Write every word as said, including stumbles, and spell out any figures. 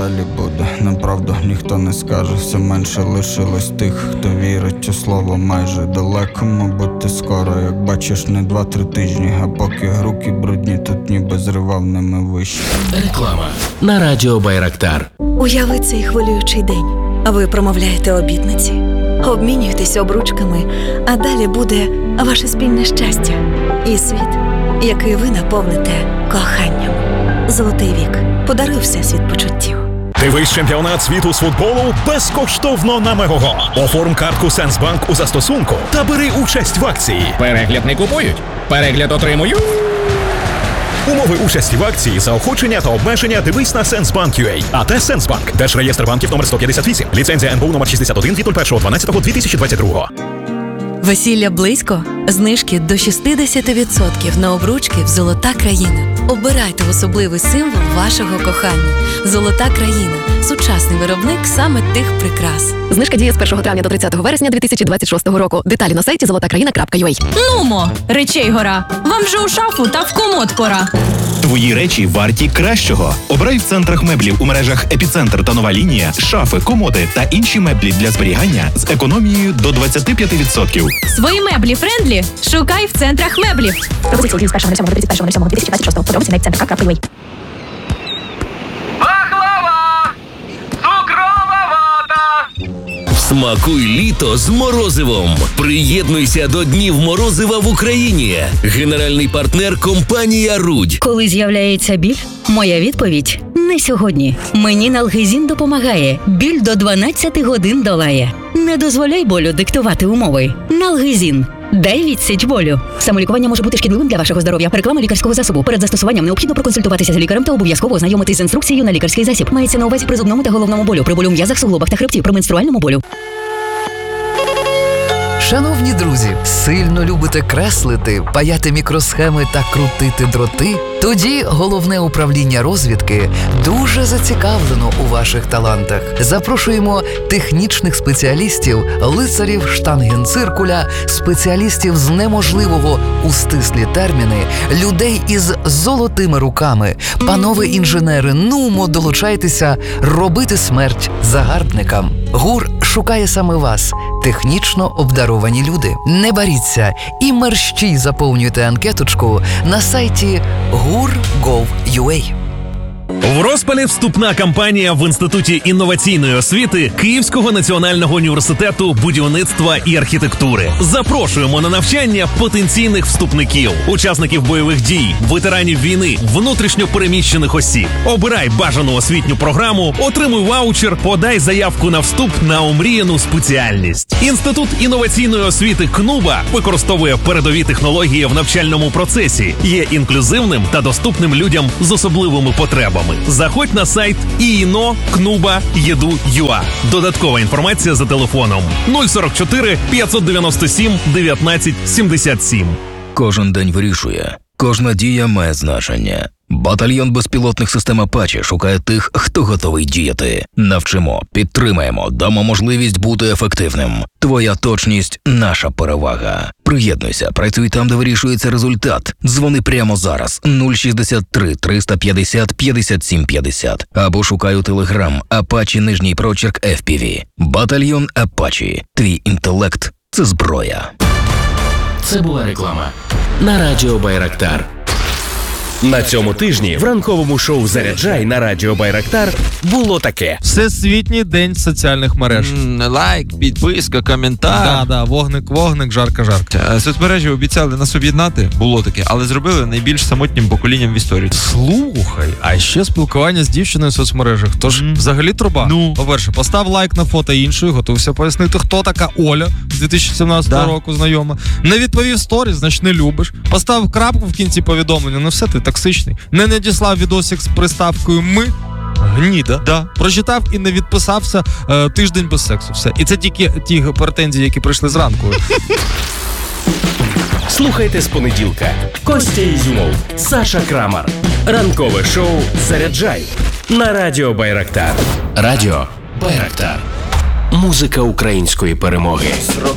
далі буде? Неправду ніхто не скаже, все менше лишилось тих, хто вірить у слово майже далеко, мабуть, ти скоро, як бачиш, не два-три тижні, а поки руки брудні, тут ніби зривав ними вище. Реклама на радіо Байрактар. Уяви цей хвилюючий день. Ви промовляєте обітниці, обмінюєтесь обручками, а далі буде ваше спільне щастя і світ, який ви наповните коханням. Золотий вік. Подаруй всесвіт почуттів. Дивись чемпіонат світу з футболу безкоштовно на Мегого. Оформ картку Сенсбанк у застосунку та бери участь в акції. Перегляд не купують, перегляд отримують. Умови участі в акції, заохочення та обмеження дивись на Сенсбанк крапка ю а. АТ Сенсбанк. Держреєстр банків номер сто п'ятдесят вісім. Ліцензія ен бе у номер шістдесят один від першого дванадцятого дві тисячі двадцять другого. Весілля близько? Знижки до шістдесят відсотків на обручки в «Золота країна». Обирайте особливий символ вашого кохання. «Золота країна» – сучасний виробник саме тих прикрас. Знижка діє з першого травня до тридцятого вересня дві тисячі двадцять шостого року. Деталі на сайті золота країна крапка ю а. Нумо, речей гора. Вам же у шафу та в комод пора. Твої речі варті кращого. Обирай в центрах меблів у мережах «Епіцентр» та «Нова лінія» шафи, комоди та інші меблі для зберігання з економією до двадцять п'ять відсотків. Свої меблі френдлі шукай в центрах меблів. Пропозиції з першого до тридцять першого дві тисячі двадцять шостого. Подробиці на епіцентр крапка ю а. Пахлава! Цукрова вата! Смакуй літо з морозивом. Приєднуйся до Днів морозива в Україні. Генеральний партнер – компанія «Рудь». Коли з'являється біль, моя відповідь – не сьогодні. Мені Налгезін допомагає. Біль до дванадцяти годин долає. Не дозволяй болю диктувати умови. Налгезін. Дай відсіч болю. Самолікування може бути шкідливим для вашого здоров'я. Реклама лікарського засобу. Перед застосуванням необхідно проконсультуватися з лікарем та обов'язково ознайомитись з інструкцією на лікарський засіб. Мається на увазі при зубному та головному болю, при болю в м'язах, суглобах та хребті, при менструальному болю. Шановні друзі, сильно любите креслити, паяти мікросхеми та крутити дроти? Тоді Головне управління розвідки дуже зацікавлено у ваших талантах. Запрошуємо технічних спеціалістів, лицарів штангенциркуля, спеціалістів з неможливого у стислі терміни, людей із золотими руками. Панове інженери, нумо долучайтеся робити смерть загарбникам. ГУР шукає саме вас, технічно обдаровані люди. Не боріться і мерщій заповнюйте анкеточку на сайті гур крапка гов крапка ю а. В розпалі вступна кампанія в Інституті інноваційної освіти Київського національного університету будівництва і архітектури. Запрошуємо на навчання потенційних вступників, учасників бойових дій, ветеранів війни, внутрішньо переміщених осіб. Обирай бажану освітню програму, отримуй ваучер, подай заявку на вступ на омріяну спеціальність. Інститут інноваційної освіти КНУБА використовує передові технології в навчальному процесі, є інклюзивним та доступним людям з особливими потребами. Заходь на сайт і ен о кнуба точка і ді ю точка ю а. Додаткова інформація за телефоном нуль сорок чотири п'ятсот дев'яносто сім дев'ятнадцять сімдесят сім. Кожен день вирішує. Кожна дія має значення. Батальйон безпілотних систем «Апачі» шукає тих, хто готовий діяти. Навчимо, підтримаємо, дамо можливість бути ефективним. Твоя точність – наша перевага. Приєднуйся, працюй там, де вирішується результат. Дзвони прямо зараз нуль шістдесят три триста п'ятдесят п'ятдесят сім п'ятдесят або шукай у Телеграм «Апачі» нижній прочерк еф пі ві. Батальйон «Апачі». Твій інтелект – це зброя. Це була реклама на радіо Байрактар. На цьому тижні в ранковому шоу «Заряджай» на радіо Байрактар було таке. Всесвітній день соціальних мереж. Mm, лайк, підписка, коментар. Да, да, вогник, вогник, жарка, жарка. Соцмережі обіцяли нас об'єднати, було таке, але зробили найбільш самотнім поколінням в історії. Слухай, а ще спілкування з дівчиною в соцмережах. Тож mm. взагалі труба. Ну. По-перше, постав лайк на фото іншої, готовся пояснити, хто така Оля з дві тисячі сімнадцятого да. року знайома. Не відповів сторіс, значить не любиш. Постав крапку в кінці повідомлення, ну все, ти токсичний. Не надіслав відосик з приставкою «ми». Гніда. Да. Прочитав і не відписався е, тиждень без сексу. Все. І це тільки ті претензії, які прийшли зранку. Слухайте з понеділка. Костя Ізюмов, Саша Крамар. Ранкове шоу «Заряджай» на радіо Байрактар. Радіо Байрактар. Музика української перемоги.